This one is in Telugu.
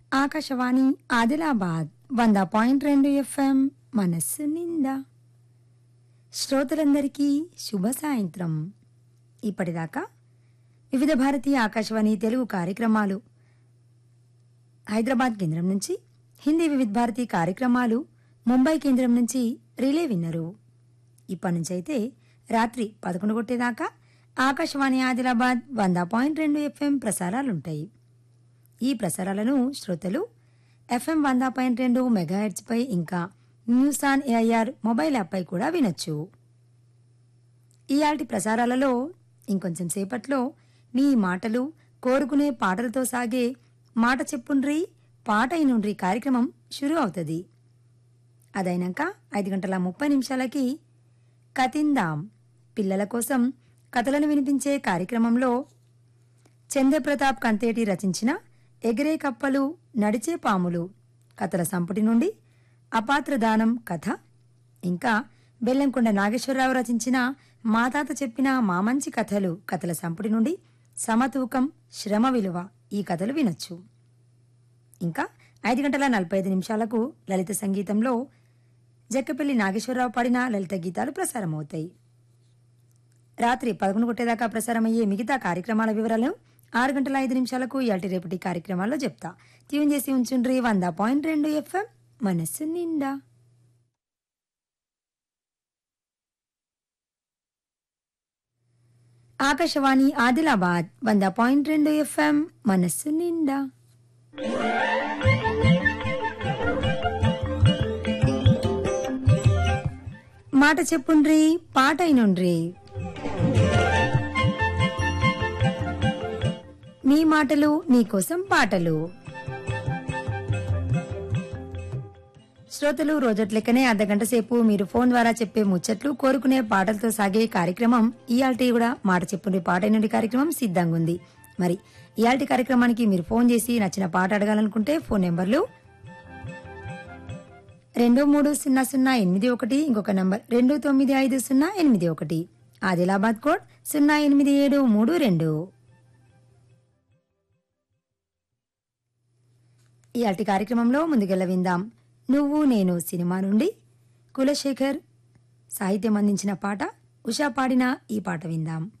ఆకాశవాణి ఆదిలాబాద్ 100.2 ఎఫ్ఎం మనస్సు నిండా. శ్రోతలందరికీ శుభ సాయంత్రం. ఇప్పటిదాకా వివిధ భారతీయ ఆకాశవాణి తెలుగు కార్యక్రమాలు హైదరాబాద్ కేంద్రం నుంచి, హిందీ వివిధ భారతీ కార్యక్రమాలు ముంబై కేంద్రం నుంచి రిలే విన్నరు. ఇప్పటి నుంచైతే రాత్రి 11 గంటలదాకా ఆకాశవాణి ఆదిలాబాద్ 100.2 ఎఫ్ఎం ప్రసారాలుంటాయి. ఈ ప్రసారాలను శ్రోతలు ఎఫ్ఎం 100.2 మెగాహెర్ట్జ్ పై ఇంకా న్యూస్ ఆన్ ఏఐఆర్ మొబైల్ యాప్పై కూడా వినొచ్చు. ఇయాల్టి ప్రసారాలలో ఇంకొంచెం సేపట్లో మీ మాటలు కోరుకునే పాటలతో సాగే మాట చెప్పుండ్రి పాట అయినుండ్రి కార్యక్రమం షురూ అవుతుంది. అదైనాక 5:30 కతిందాం పిల్లల కోసం కథలను వినిపించే కార్యక్రమంలో చంద్రప్రతాప్ కంతేటి రచించిన ఎగిరే కప్పలు నడిచే పాములు కథల సంపుటి నుండి అపాత్రదానం కథ, ఇంకా బెల్లంకొండ నాగేశ్వరరావు రచించిన మా తాత చెప్పిన మా మంచి కథలు కథల సంపుటి నుండి సమతూకం శ్రమ విలువ ఈ కథలు వినొచ్చు. ఇంకా 5:45 లలిత సంగీతంలో జక్కపల్లి నాగేశ్వరరావు పాడిన లలిత గీతాలు ప్రసారమవుతాయి. రాత్రి 11 గంటలదాకా ప్రసారమయ్యే మిగతా కార్యక్రమాల వివరాలను 6:05 ఇయాల్టి రేపటి కార్యక్రమాల్లో చెప్తా. ట్యూన్ చేసి ఉంచుండ్రి 100.2 ఎఫ్ఎం మనస్సు నిండా. ఆకాశవాణి ఆదిలాబాద్ 100.2 ఎఫ్ఎం మనస్సు నిండా. మాట చెప్పుండ్రి పాట అయినుండ్రి. మీ మాటలు నీకోసం పాటలు. శ్రోతలు రోజట్లెక్కనే అర్ధగంట సేపు మీరు ఫోన్ ద్వారా చెప్పే ముచ్చట్లు కోరుకునే పాటలతో సాగే కార్యక్రమం ఇయాల్టి కూడా మాట చెప్పుండ్రి పాట అయినుండి కార్యక్రమం సిద్ధంగా ఉంది. మరి ఇయాల్టి కార్యక్రమానికి మీరు ఫోన్ చేసి నచ్చిన పాట అడగాలనుకుంటే ఫోన్ నెంబర్లు 230081, ఇంకొక నంబర్ 295081, ఆదిలాబాద్ కోడ్ 08732. ఇయాల్టి కార్యక్రమంలో ముందుకెళ్ళ విందాం నువ్వు నేను సినిమా నుండి కులశేఖర్ సాహిత్యం అందించిన పాట, ఉషా పాడిన ఈ పాట విందాం.